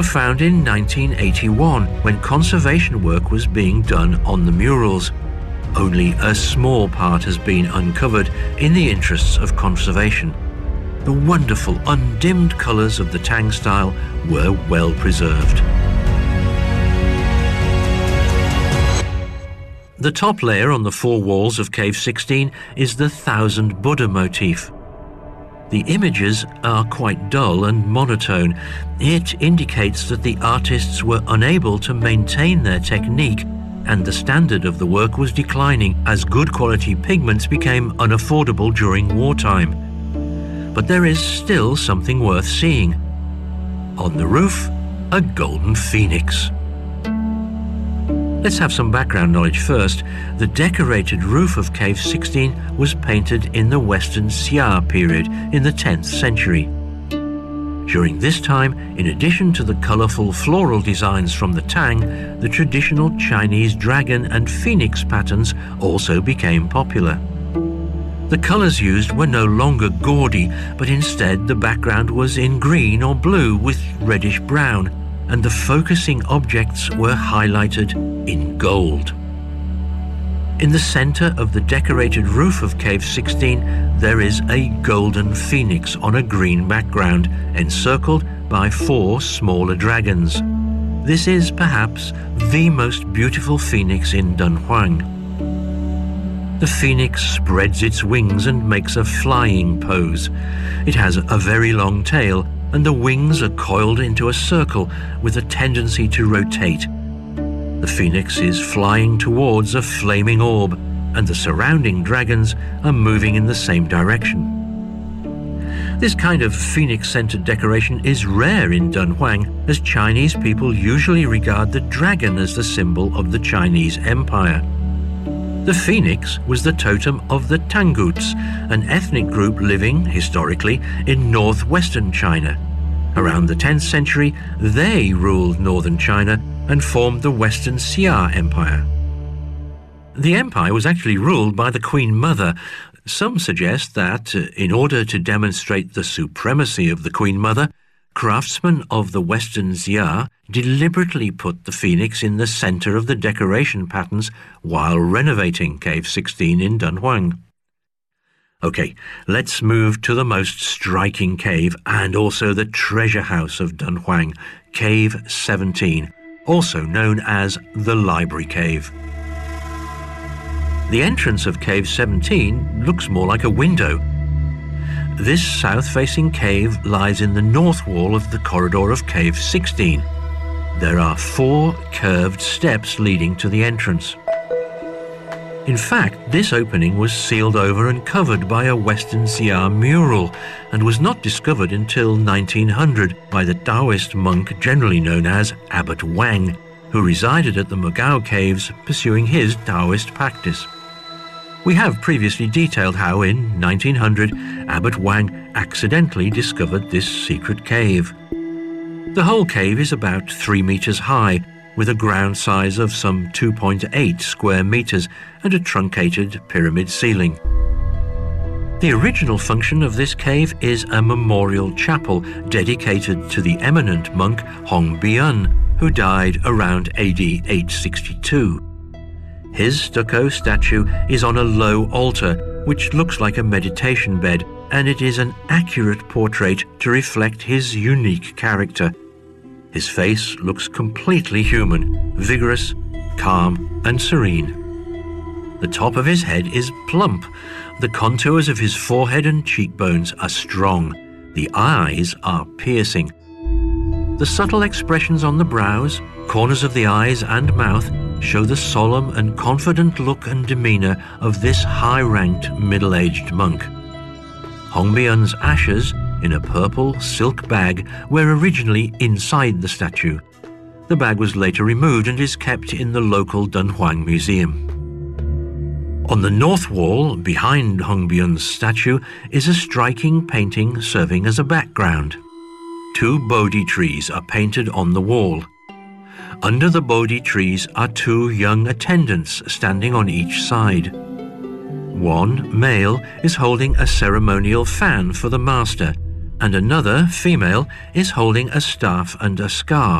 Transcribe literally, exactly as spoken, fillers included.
found in nineteen eighty-one when conservation work was being done on the murals. Only a small part has been uncovered in the interests of conservation. The wonderful undimmed colours of the Tang style were well preserved. The top layer on the four walls of Cave sixteen is the Thousand Buddha motif. The images are quite dull and monotone. It indicates that the artists were unable to maintain their technique, and the standard of the work was declining as good quality pigments became unaffordable during wartime. But there is still something worth seeing. On the roof, a golden phoenix. Let's have some background knowledge first. The decorated roof of Cave sixteen was painted in the Western Xia period in the tenth century. During this time, in addition to the colourful floral designs from the Tang, the traditional Chinese dragon and phoenix patterns also became popular. The colours used were no longer gaudy, but instead the background was in green or blue with reddish brown, and the focusing objects were highlighted in gold. In the centre of the decorated roof of Cave sixteen, there is a golden phoenix on a green background, encircled by four smaller dragons. This is perhaps the most beautiful phoenix in Dunhuang. The phoenix spreads its wings and makes a flying pose. It has a very long tail, and the wings are coiled into a circle with a tendency to rotate. The phoenix is flying towards a flaming orb, and the surrounding dragons are moving in the same direction. This kind of phoenix-centered decoration is rare in Dunhuang, as Chinese people usually regard the dragon as the symbol of the Chinese Empire. The phoenix was the totem of the Tanguts, an ethnic group living, historically, in northwestern China. Around the tenth century, they ruled northern China and formed the Western Xia Empire. The empire was actually ruled by the Queen Mother. Some suggest that, in order to demonstrate the supremacy of the Queen Mother, craftsmen of the Western Xia deliberately put the phoenix in the centre of the decoration patterns while renovating Cave sixteen in Dunhuang. Okay, let's move to the most striking cave and also the treasure house of Dunhuang, Cave seventeen, also known as the Library Cave. The entrance of Cave seventeen looks more like a window. This south-facing cave lies in the north wall of the corridor of Cave sixteen. There are four curved steps leading to the entrance. In fact, this opening was sealed over and covered by a Western Xia mural and was not discovered until nineteen hundred by the Taoist monk generally known as Abbot Wang, who resided at the Mogao Caves pursuing his Taoist practice. We have previously detailed how in nineteen hundred Abbot Wang accidentally discovered this secret cave. The whole cave is about three meters high, with a ground size of some two point eight square meters and a truncated pyramid ceiling. The original function of this cave is a memorial chapel dedicated to the eminent monk Hong Bian, who died around A D eight sixty-two. His stucco statue is on a low altar, which looks like a meditation bed, and it is an accurate portrait to reflect his unique character. His face looks completely human, vigorous, calm, and serene. The top of his head is plump. The contours of his forehead and cheekbones are strong. The eyes are piercing. The subtle expressions on the brows, corners of the eyes and mouth show the solemn and confident look and demeanour of this high-ranked middle-aged monk. Hong Bian's ashes, in a purple silk bag, were originally inside the statue. The bag was later removed and is kept in the local Dunhuang Museum. On the north wall, behind Hong Bian's statue, is a striking painting serving as a background. Two Bodhi trees are painted on the wall. Under the Bodhi trees are two young attendants standing on each side. One, male, is holding a ceremonial fan for the master, and another, female, is holding a staff and a scarf.